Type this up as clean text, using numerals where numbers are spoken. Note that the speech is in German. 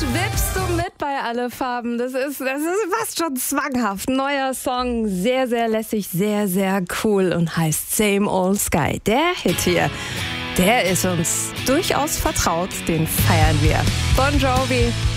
schwebst du mit bei Alle Farben. Das ist fast schon zwanghaft. Neuer Song, sehr, sehr lässig, sehr, sehr cool und heißt Same Old Sky. Der Hit hier, der ist uns durchaus vertraut, den feiern wir. Bon Jovi.